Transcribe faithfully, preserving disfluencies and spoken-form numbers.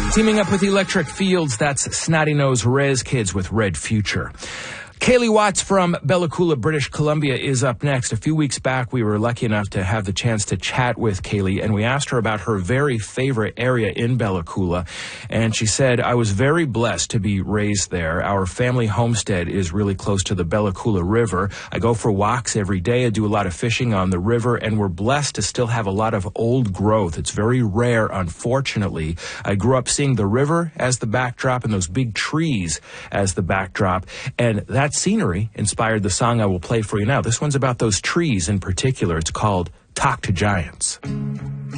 Teaming up with Electric Fields, that's Snotty Nose Rez Kids with Red Future. Kaylee Watts from Bella Coola, British Columbia is up next. A few weeks back, we were lucky enough to have the chance to chat with Kaylee, and we asked her about her very favorite area in Bella Coola. And she said, I was very blessed to be raised there. Our family homestead is really close to the Bella Coola River. I go for walks every day. I do a lot of fishing on the river, and we're blessed to still have a lot of old growth. It's very rare, unfortunately. I grew up seeing the river as the backdrop and those big trees as the backdrop, and that scenery inspired the song I will play for you now. This one's about those trees in particular. It's called Talk to Giants.